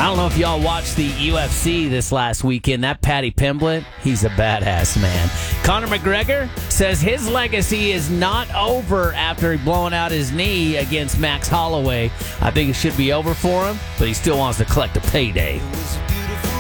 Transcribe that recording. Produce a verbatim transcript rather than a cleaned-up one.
I don't know if y'all watched the U F C this last weekend. That Paddy Pimblett, he's a badass man. Conor McGregor says his legacy is not over after blowing out his knee against Max Holloway. I think it should be over for him, but he still wants to collect a payday.